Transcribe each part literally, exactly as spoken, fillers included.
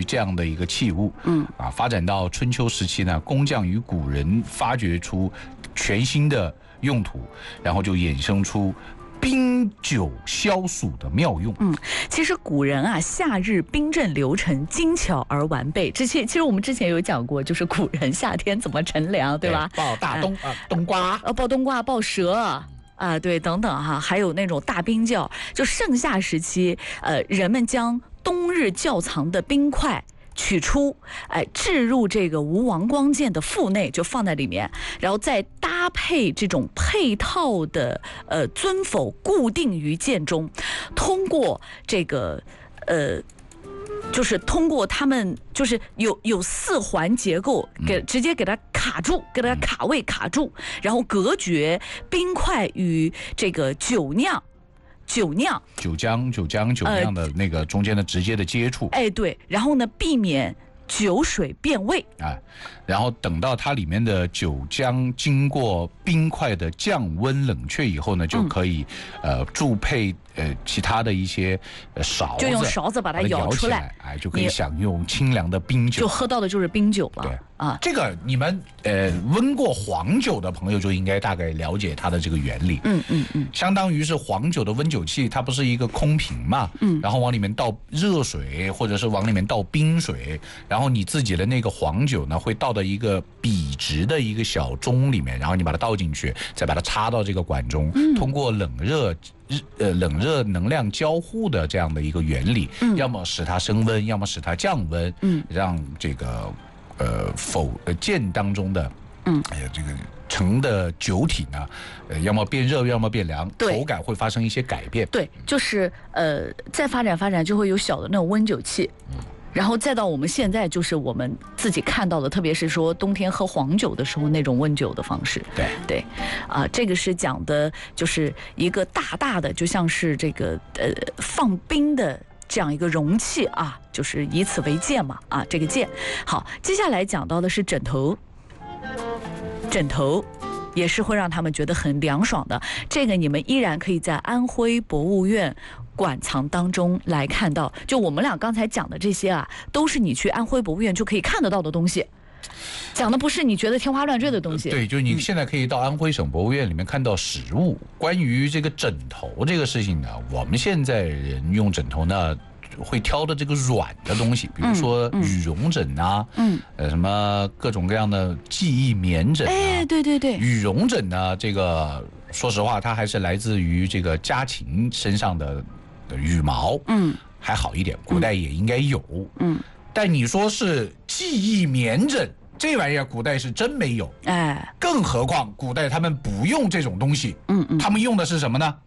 这样的一个器物。 嗯啊，发展到春秋时期呢，工匠与古人发掘出全新的用途，然后就衍生出冰酒消暑的妙用。 嗯，其实古人啊，夏日冰镇流程精巧而完备。这些其实我们之前有讲过，就是古人夏天怎么乘凉，对吧？ 抱大冬啊，冬瓜， 呃，抱冬瓜，抱蛇。啊，对，等等哈，还有那种大冰窖，就盛夏时期，呃，人们将冬日窖藏的冰块取出，哎，置入这个无王光剑的腹内，就放在里面，然后再搭配这种配套的呃尊否固定于剑中，通过这个呃。就是通过他们，就是有有四环结构，给直接给它卡住，给它卡位卡住，然后隔绝冰块与这个酒酿、酒酿、 酒浆、酒浆、酒酿的那个中间的直接的接触。 哎，对，然后呢，避免酒水变味。 啊，然后等到它里面的酒浆经过冰块的降温冷却以后呢，就可以、嗯、呃注配呃其他的一些呃勺子， 就用勺子把它舀出来， 哎，就可以享用清凉的冰酒， 就喝到的就是冰酒了。 对啊， 这个你们呃温过黄酒的朋友就应该大概了解它的这个原理。 嗯嗯嗯， 相当于是黄酒的温酒器，它不是一个空瓶嘛，嗯，然后往里面倒热水，或者是往里面倒冰水，然后你自己的那个黄酒呢会倒到一个笔直的一个小盅里面，然后你把它倒进去，再把它插到这个管中，嗯、通过冷热。呃，冷热能量交互的这样的一个原理，嗯、要么使它升温，要么使它降温，嗯，让这个呃否呃剑当中的，嗯，哎呀，这个盛的酒体呢，呃，要么变热，要么变凉，口感会发生一些改变。 对，就是呃，再发展发展就会有小的那种温酒器。嗯，然后再到我们现在，就是我们自己看到的，特别是说冬天喝黄酒的时候那种温酒的方式。 对对，啊、呃，这个是讲的，就是一个大大的，就像是这个呃放冰的这样一个容器啊，就是以此为鉴嘛啊，这个鉴。好，接下来讲到的是枕头，枕头。也是会让他们觉得很凉爽的，这个你们依然可以在安徽博物院馆藏当中来看到。就我们俩刚才讲的这些啊，都是你去安徽博物院就可以看得到的东西，讲的不是你觉得天花乱坠的东西。 对，就是你现在可以到安徽省博物院里面看到实物。嗯、关于这个枕头这个事情呢，我们现在人用枕头呢，会挑的这个软的东西，比如说羽绒枕啊，嗯，呃，什么各种各样的记忆棉枕啊， 哎，对对对， 羽绒枕呢，这个说实话，它还是来自于这个家禽身上的羽毛，嗯，还好一点，古代也应该有，嗯，但你说是记忆棉枕，这玩意儿古代是真没有，哎，更何况古代他们不用这种东西，嗯嗯，他们用的是什么呢？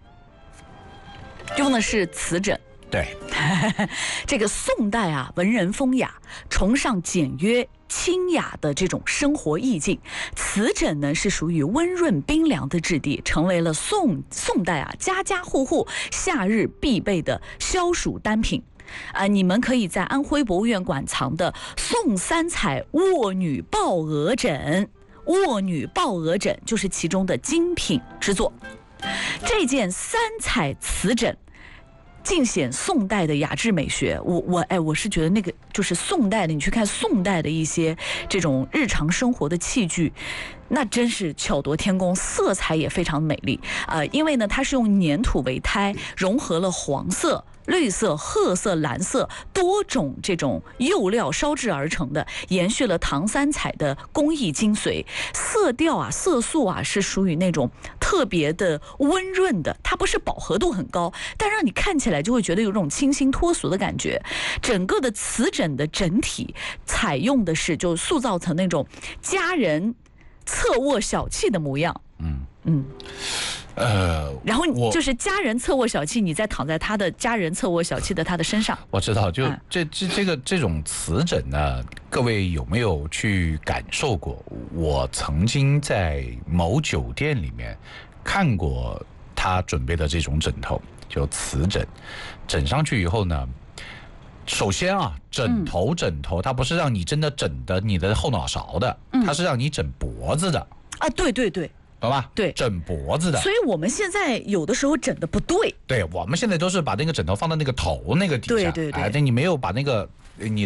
用的是瓷枕。 对， 这个宋代啊，文人风雅，崇尚简约清雅的这种生活意境。瓷枕呢是属于温润冰凉的质地，成为了宋宋代啊家家户户夏日必备的消暑单品。啊、呃，你们可以在安徽博物院馆藏的宋三彩卧女抱额枕，卧女抱额枕就是其中的精品之作。这件三彩瓷枕尽显宋代的雅致美学。我我哎，我是觉得那个就是宋代的，你去看宋代的一些这种日常生活的器具，那真是巧夺天工，色彩也非常美丽啊、呃！因为呢，它是用粘土为胎，融合了黄色、绿色、褐色、蓝色多种这种釉料烧制而成的，延续了唐三彩的工艺精髓。色调啊、色素啊是属于那种特别的温润的，它不是饱和度很高，但让你看起来就会觉得有种清新脱俗的感觉。整个的瓷枕的整体采用的是就塑造成那种家人侧卧小憩的模样。嗯嗯。呃，然后就是家人侧卧小憩，你再躺在他的家人侧卧小憩的他的身上。 我知道，就这这这个这种瓷枕呢，各位有没有去感受过？我曾经在某酒店里面看过他准备的这种枕头，就瓷枕，枕上去以后呢，首先啊，枕头枕头它不是让你真的枕的你的后脑勺的，它是让你枕脖子的啊，对对对。 懂吧？ 对， 枕脖子的。 所以我们现在有的时候枕的不对。 对，我们现在都是把那个枕头放到那个头那个底下。 对对对。 哎，但你没有把那个你。